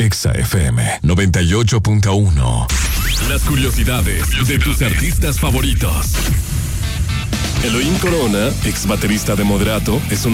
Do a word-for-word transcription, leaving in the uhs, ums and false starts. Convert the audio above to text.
Exa F M noventa y ocho punto uno. Las curiosidades de tus artistas favoritos. Elohim Corona, ex baterista de Moderato, es un